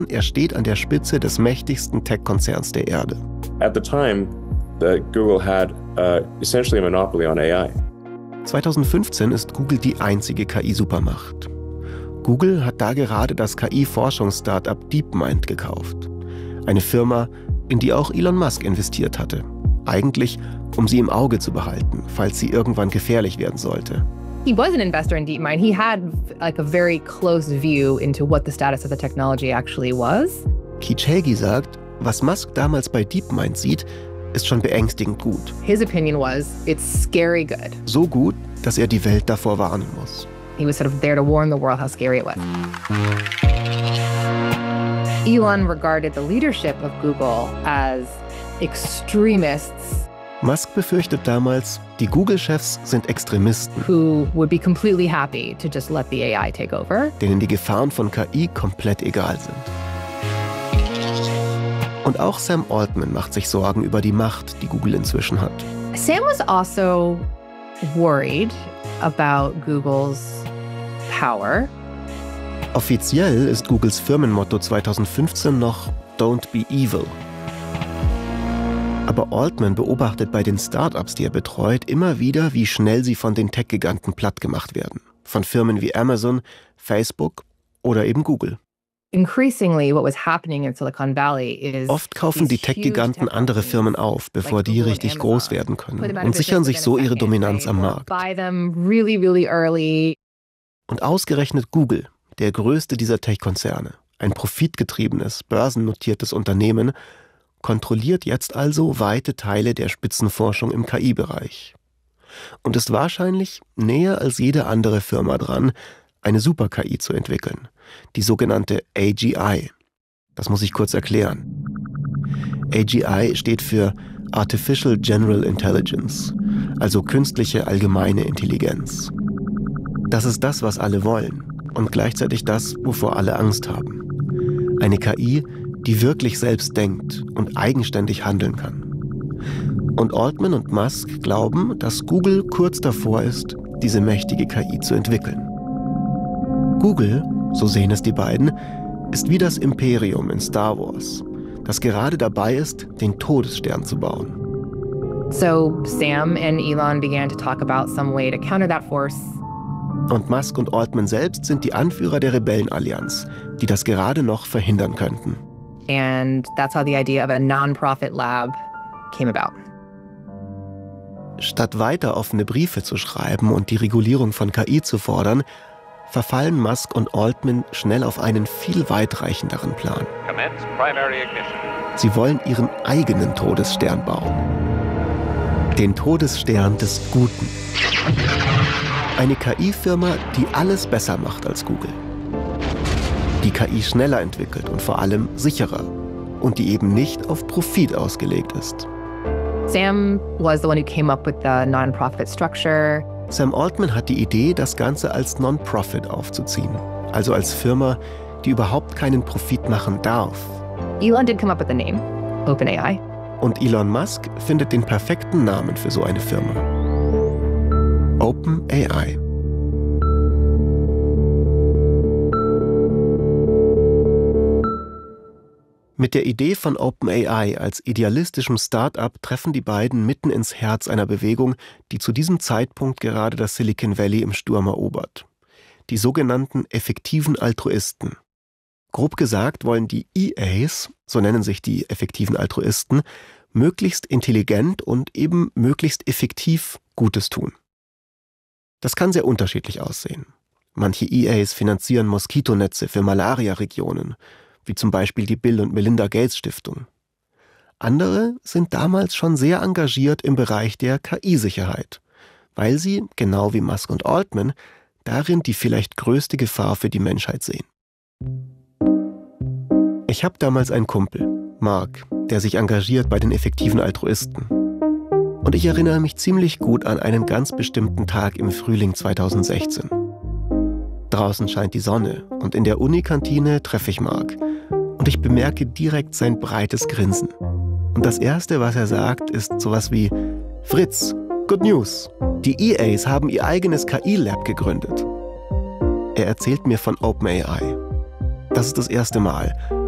Er steht an der Spitze des mächtigsten Tech-Konzerns der Erde. At the time, Google had essentially a monopoly on AI. 2015 ist Google die einzige KI-Supermacht. Google hat da gerade das KI-Forschungs-Startup DeepMind gekauft. Eine Firma, in die auch Elon Musk investiert hatte. Eigentlich, um sie im Auge zu behalten, falls sie irgendwann gefährlich werden sollte. He was an investor in DeepMind. He had like a very close view into what the status of the technology actually was. Keech Hagey sagt, was Musk damals bei DeepMind sieht, ist schon beängstigend gut. His opinion was, it's scary good. So gut, dass er die Welt davor warnen muss. He was sort of there to warn the world how scary it was. Elon regarded the leadership of Google as extremists. Musk befürchtet damals, die Google-Chefs sind Extremisten, who would be completely happy to just let the AI take over. Denen die Gefahren von KI komplett egal sind. Und auch Sam Altman macht sich Sorgen über die Macht, die Google inzwischen hat. Sam was also worried about Google's power. Offiziell ist Googles Firmenmotto 2015 noch Don't be evil. Aber Altman beobachtet bei den Startups, die er betreut, immer wieder, wie schnell sie von den Tech-Giganten plattgemacht werden. Von Firmen wie Amazon, Facebook oder eben Google. Increasingly, what was happening in Silicon Valley is Oft kaufen die Tech-Giganten andere Firmen auf, bevor die richtig groß werden können und sichern sich so ihre Dominanz am Markt. Und ausgerechnet Google, der größte dieser Tech-Konzerne, ein profitgetriebenes, börsennotiertes Unternehmen, kontrolliert jetzt also weite Teile der Spitzenforschung im KI-Bereich. Und ist wahrscheinlich näher als jede andere Firma dran, eine Super-KI zu entwickeln, die sogenannte AGI. Das muss ich kurz erklären. AGI steht für Artificial General Intelligence, also künstliche allgemeine Intelligenz. Das ist das, was alle wollen und gleichzeitig das, wovor alle Angst haben. Eine KI, die wirklich selbst denkt und eigenständig handeln kann. Und Altman und Musk glauben, dass Google kurz davor ist, diese mächtige KI zu entwickeln. Google, so sehen es die beiden, ist wie das Imperium in Star Wars, das gerade dabei ist, den Todesstern zu bauen. So Sam and Elon began to talk about some way to counter that force. Und Musk und Altman selbst sind die Anführer der Rebellenallianz, die das gerade noch verhindern könnten. And that's how the idea of a non-profit lab came about. Statt weiter offene Briefe zu schreiben und die Regulierung von KI zu fordern, verfallen Musk und Altman schnell auf einen viel weitreichenderen Plan. Sie wollen ihren eigenen Todesstern bauen. Den Todesstern des Guten. Eine KI-Firma, die alles besser macht als Google. Die KI schneller entwickelt und vor allem sicherer. Und die eben nicht auf Profit ausgelegt ist. Sam was the one who came up with the non-profit structure. Sam Altman hat die Idee, das Ganze als Non-Profit aufzuziehen. Also als Firma, die überhaupt keinen Profit machen darf. Elon did come up with the name, OpenAI. Und Elon Musk findet den perfekten Namen für so eine Firma. OpenAI. Mit der Idee von OpenAI als idealistischem Start-up treffen die beiden mitten ins Herz einer Bewegung, die zu diesem Zeitpunkt gerade das Silicon Valley im Sturm erobert. Die sogenannten effektiven Altruisten. Grob gesagt wollen die EAs, so nennen sich die effektiven Altruisten, möglichst intelligent und eben möglichst effektiv Gutes tun. Das kann sehr unterschiedlich aussehen. Manche EAs finanzieren Moskitonetze für Malaria-Regionen, wie zum Beispiel die Bill und Melinda Gates Stiftung. Andere sind damals schon sehr engagiert im Bereich der KI-Sicherheit, weil sie, genau wie Musk und Altman, darin die vielleicht größte Gefahr für die Menschheit sehen. Ich habe damals einen Kumpel, Mark, der sich engagiert bei den effektiven Altruisten. Und ich erinnere mich ziemlich gut an einen ganz bestimmten Tag im Frühling 2016. Draußen scheint die Sonne und in der Unikantine treffe ich Mark. Und ich bemerke direkt sein breites Grinsen. Und das Erste, was er sagt, ist sowas wie: Fritz, good news. Die EAs haben ihr eigenes KI-Lab gegründet. Er erzählt mir von OpenAI. Das ist das erste Mal.